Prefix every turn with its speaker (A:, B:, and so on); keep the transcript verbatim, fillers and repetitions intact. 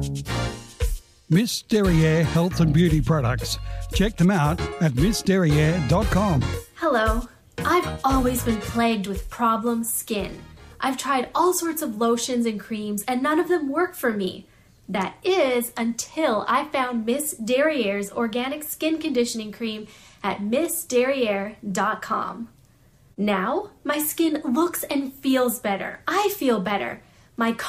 A: Miss Derriere Health and Beauty Products. Check them out at miss derriere dot com.
B: Hello. I've always been plagued with problem skin. I've tried all sorts of lotions and creams and none of them work for me. That is until I found Miss Derriere's organic skin conditioning cream at miss derriere dot com. Now, my skin looks and feels better. I feel better. My